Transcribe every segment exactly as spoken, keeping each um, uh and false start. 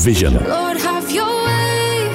Vision. Lord, have your way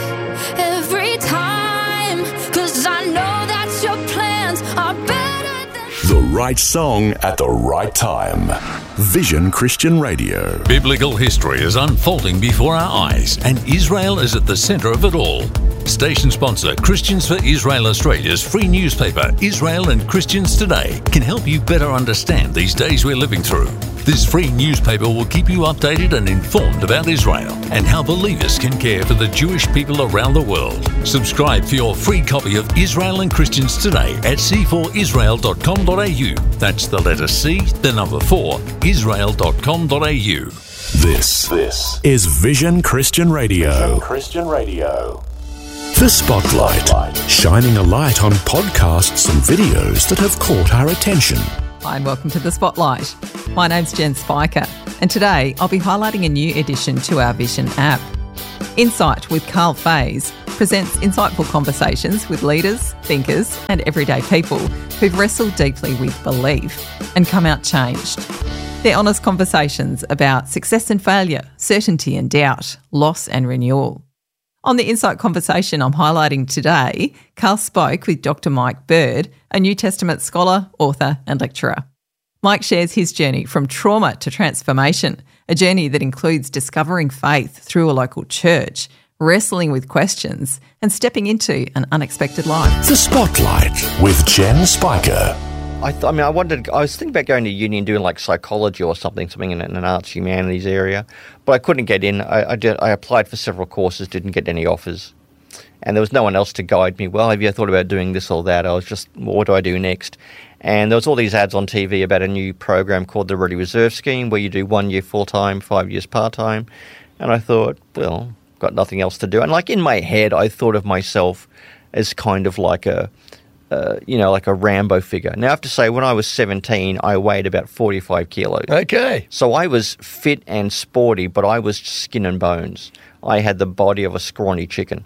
every time, 'cause I know that your plans are better than... The right song at the right time. Vision Christian Radio. Biblical history is unfolding before our eyes, and Israel is at the centre of it all. Station sponsor Christians for Israel Australia's free newspaper, Israel and Christians Today, can help you better understand these days we're living through. This free newspaper will keep you updated and informed about Israel and how believers can care for the Jewish people around the world. Subscribe for your free copy of Israel and Christians Today at c four israel dot com dot a u. That's the letter C, the number four, israel dot com dot a u. This, this is Vision Christian Radio. Vision Christian Radio. The Spotlight, shining a light on podcasts and videos that have caught our attention. Hi and welcome to The Spotlight. My name's Jen Spiker, and today I'll be highlighting a new addition to our Vision app. Insight with Carl Faze presents insightful conversations with leaders, thinkers and everyday people who've wrestled deeply with belief and come out changed. They're honest conversations about success and failure, certainty and doubt, loss and renewal. On the Insight conversation I'm highlighting today, Carl spoke with Doctor Mike Bird, a New Testament scholar, author and lecturer. Mike shares his journey from trauma to transformation, a journey that includes discovering faith through a local church, wrestling with questions and stepping into an unexpected life. The Spotlight with Jen Spiker. I, th- I mean, I wanted. I was thinking about going to uni and doing like psychology or something, something in, in an arts humanities area, but I couldn't get in. I, I did. I applied for several courses, didn't get any offers, and there was no one else to guide me. Well, have you thought about doing this or that? I was just, well, what do I do next? And there was all these ads on T V about a new program called the Ready Reserve Scheme, where you do one year full time, five years part time, and I thought, well, got nothing else to do. And like in my head, I thought of myself as kind of like a Uh, you know, like a Rambo figure. Now, I have to say, when I was seventeen, I weighed about forty-five kilos. Okay. So I was fit and sporty, but I was skin and bones. I had the body of a scrawny chicken.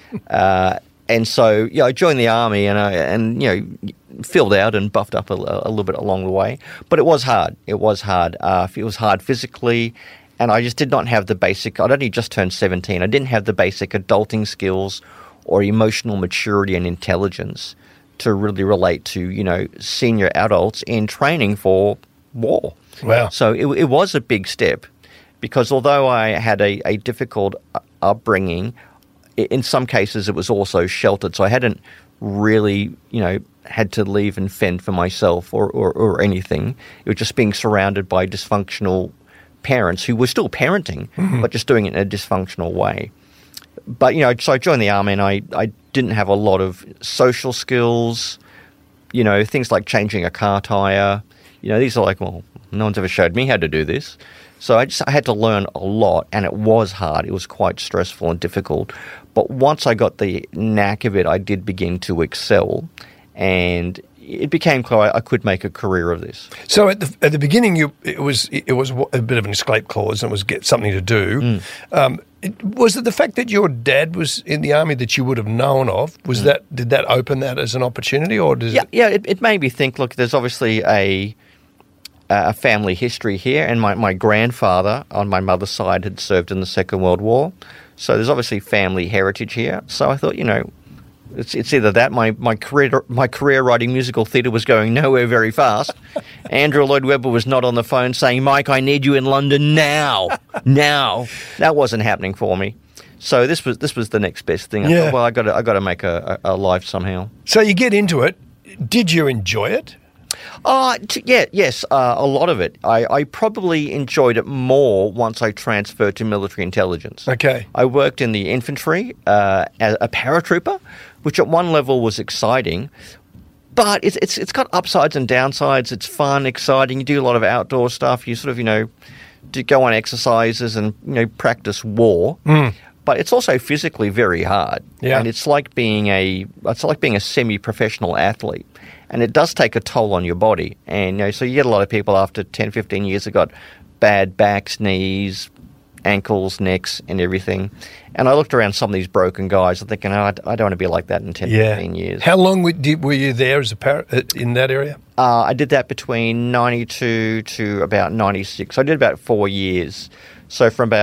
uh, and so, yeah, I joined the army and, I, and you know, filled out and buffed up a, a little bit along the way. But it was hard. It was hard. Uh, it was hard physically, and I just did not have the basic, I'd only just turned seventeen. I didn't have the basic adulting skills or emotional maturity and intelligence to really relate to, you know, senior adults in training for war. Wow. So it, it was a big step because although I had a, a difficult upbringing, in some cases it was also sheltered. So I hadn't really, you know, had to leave and fend for myself or, or, or anything. It was just being surrounded by dysfunctional parents who were still parenting, mm-hmm. but just doing it in a dysfunctional way. But, you know, so I joined the army and I, I didn't have a lot of social skills, you know, things like changing a car tyre. You know, these are like, well, no one's ever showed me how to do this. So I just I had to learn a lot, and it was hard. It was quite stressful and difficult. But once I got the knack of it, I did begin to excel, and it became clear I could make a career of this. So at the at the beginning, you it was it was a bit of an escape clause, and it was get something to do. Mm. Um, it, was it the fact that your dad was in the army that you would have known of? Was mm. that did that open that as an opportunity, or does yeah it... yeah it, it made me think. Look, there's obviously a a family history here, and my my grandfather on my mother's side had served in the Second World War, so there's obviously family heritage here. So I thought, you know. It's, it's either that my, my career my career writing musical theatre was going nowhere very fast. Andrew Lloyd Webber was not on the phone saying, "Mike, I need you in London now, now." That wasn't happening for me. So this was this was the next best thing. I Yeah. thought, well, I got I got to make a, a, a life somehow. So you get into it. Did you enjoy it? Uh, t- yeah, yes, uh, a lot of it. I, I probably enjoyed it more once I transferred to military intelligence. Okay. I worked in the infantry uh, as a paratrooper, which at one level was exciting, but it's it's it's got upsides and downsides. It's fun, exciting. You do a lot of outdoor stuff. You sort of, you know, do go on exercises and, you know, practice war. Mm. But it's also physically very hard. Yeah. And it's like being a it's like being a semi-professional athlete. And it does take a toll on your body. And, you know, so you get a lot of people after ten, fifteen years have got bad backs, knees, ankles, necks, and everything. And I looked around some of these broken guys and thinking, oh, I don't want to be like that in ten, yeah. fifteen years. How long were, did, were you there as a par- in that area? Uh, I did that between ninety-two to about ninety-six. I did about four years. So from about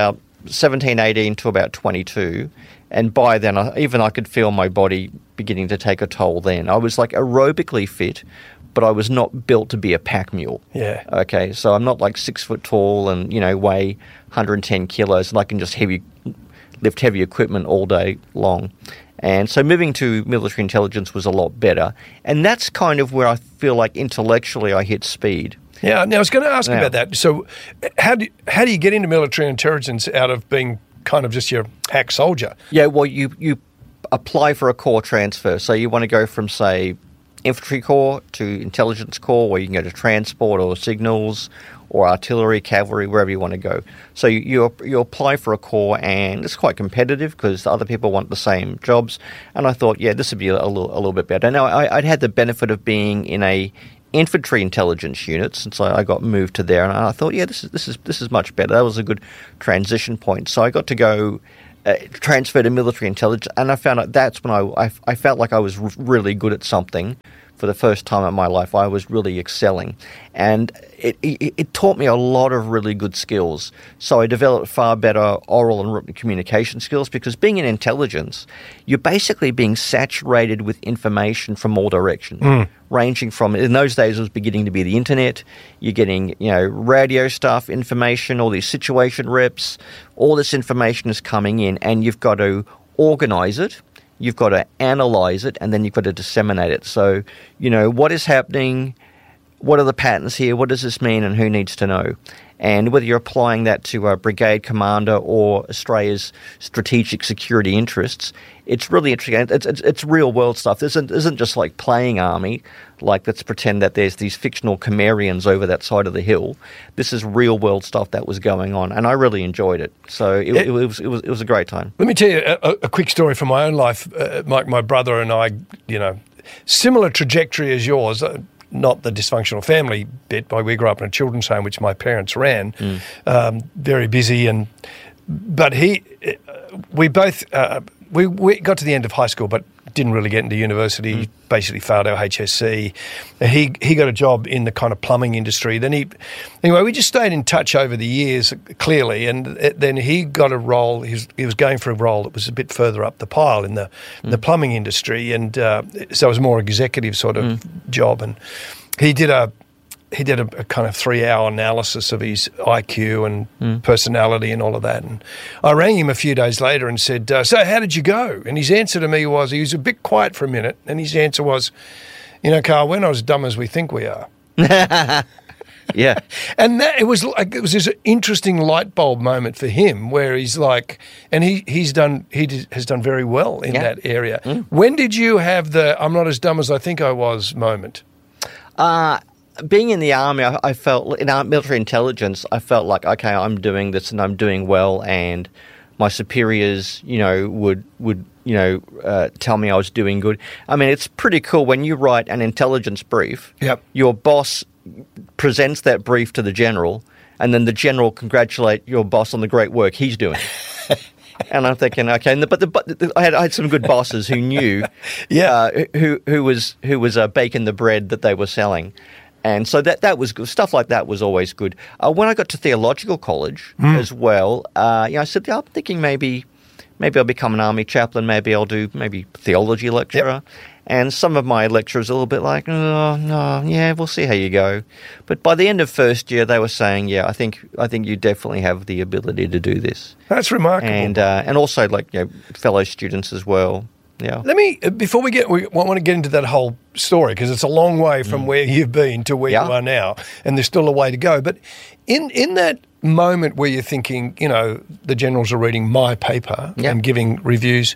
seventeen, eighteen to about twenty-two. And by then, I, even I could feel my body beginning to take a toll then. I was like aerobically fit, but I was not built to be a pack mule. Yeah. Okay, so I'm not like six foot tall and, you know, weigh one hundred ten kilos and I can just heavy lift heavy equipment all day long. And so moving to military intelligence was a lot better. And that's kind of where I feel like intellectually I hit speed. Yeah, now I was going to ask Yeah. about that. So how do, how do you get into military intelligence out of being kind of just your hack soldier? Yeah, well, you, you apply for a corps transfer. So you want to go from, say, infantry corps to intelligence corps, where you can go to transport or signals or artillery, cavalry, wherever you want to go. So you you, you apply for a corps, and it's quite competitive because other people want the same jobs. And I thought, yeah, this would be a little a little bit better. Now, I, I'd had the benefit of being in a infantry intelligence unit since I, I got moved to there, and I thought, yeah, this is this is this is much better. That was a good transition point. So I got to go uh, transfer to military intelligence, and I found out that's when I I, I felt like I was r- really good at something. For the first time in my life, I was really excelling, and it, it, it taught me a lot of really good skills. So I developed far better oral and written communication skills, because being in intelligence, you're basically being saturated with information from all directions, mm. ranging from, in those days it was beginning to be the internet, you're getting, you know, radio stuff, information, all these situation reps, all this information is coming in, and you've got to organize it. You've got to analyze it, and then you've got to disseminate it. So, you know, what is happening? What are the patterns here? What does this mean, and who needs to know? And whether you're applying that to a brigade commander or Australia's strategic security interests, it's really interesting. It's, it's, it's real world stuff. This isn't, isn't just like playing army, like let's pretend that there's these fictional Cimmerians over that side of the hill. This is real world stuff that was going on, and I really enjoyed it. So it, it, it, was, it, was, it was a great time. Let me tell you a, a quick story from my own life. Uh, my, my brother and I, you know, similar trajectory as yours. Uh, Not the dysfunctional family bit, but we grew up in a children's home, which my parents ran, mm. um, very busy. And but he, we both, uh, we, we got to the end of high school, but didn't really get into university. Mm. Basically failed our H S C. He he got a job in the kind of plumbing industry. Then he, anyway, we just stayed in touch over the years, clearly. And then he got a role. He was, he was going for a role that was a bit further up the pile in the mm. the plumbing industry, and uh, so it was more executive sort of mm. job. And he did a he did a, a kind of three hour analysis of his I Q and mm. personality and all of that. And I rang him a few days later and said, uh, so how did you go? And his answer to me was, he was a bit quiet for a minute, and his answer was, you know, Carl, we're not as dumb as we think we are. Yeah. And that it was like, it was this interesting light bulb moment for him, where he's like, and he he's done he did, has done very well in yeah. that area. Mm. When did you have the I'm not as dumb as I think I was moment? Uh Being in the army, I, I felt, in our military intelligence, I felt like, okay, I'm doing this and I'm doing well, and my superiors, you know, would, would you know, uh, tell me I was doing good. I mean, it's pretty cool when you write an intelligence brief, yep. your boss presents that brief to the general, and then the general congratulate your boss on the great work he's doing. And I'm thinking, okay, and the, but, the, but the, I had I had some good bosses who knew, yeah, uh, who who was who was uh, baking the bread that they were selling. And so that that was good. Stuff like that was always good. Uh, when I got to theological college mm. as well, uh, you know, I said, yeah, I'm thinking maybe maybe I'll become an army chaplain. Maybe I'll do maybe theology lecturer. Yep. And some of my lecturers are a little bit like, oh, no, yeah, we'll see how you go. But by the end of first year, they were saying, yeah, I think I think you definitely have the ability to do this. That's remarkable. And uh, and also like, you know, fellow students as well. Yeah. Let me, before we get, we want to get into that whole story, because it's a long way from mm. where you've been to where yeah. you are now, and there's still a way to go. But in, in that moment where you're thinking, you know, the generals are reading my paper yeah. and giving reviews,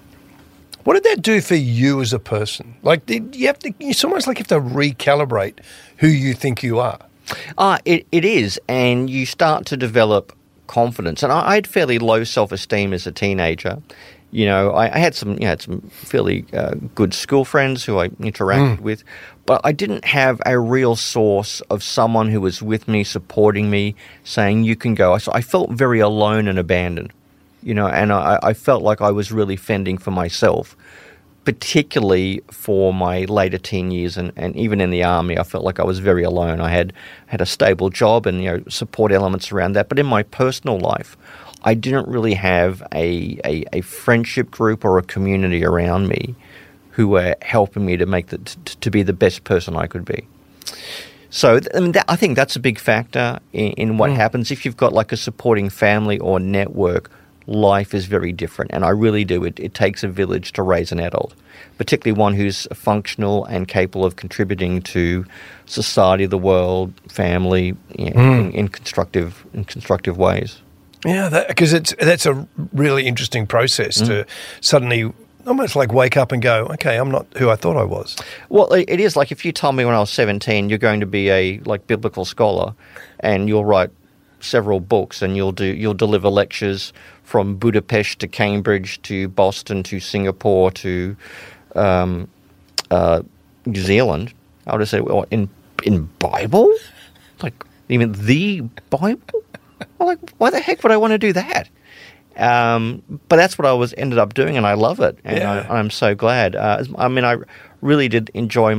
what did that do for you as a person? Like, did you have to, it's almost like you have to recalibrate who you think you are. Uh, it, it is, and you start to develop confidence. And I, I had fairly low self-esteem as a teenager. You know, I, I had some, you know, had some fairly uh, good school friends who I interacted mm. with, but I didn't have a real source of someone who was with me, supporting me, saying, you can go. So I felt very alone and abandoned, you know, and I, I felt like I was really fending for myself, particularly for my later teen years, and, and even in the army, I felt like I was very alone. I had had a stable job and, you know, support elements around that, but in my personal life, I didn't really have a, a, a friendship group or a community around me who were helping me to make the, to, to be the best person I could be. So I mean, that, I think that's a big factor in, in what mm. happens. If you've got like a supporting family or network, life is very different. And I really do. It, it takes a village to raise an adult, particularly one who's functional and capable of contributing to society, the world, family, you know, mm. in, in constructive in constructive ways. Yeah, because it's that's a really interesting process mm. to suddenly almost like wake up and go, okay, I'm not who I thought I was. Well, it is like if you told me when I was seventeen you're going to be a like biblical scholar and you'll write several books and you'll do you'll deliver lectures from Budapest to Cambridge to Boston to Singapore to um, uh, New Zealand, I would have said, well, in in Bible? Like, even the Bible? Well, like, why the heck would I want to do that? Um, but that's what I was ended up doing, and I love it, and yeah. I, I'm so glad. Uh, I mean, I really did enjoy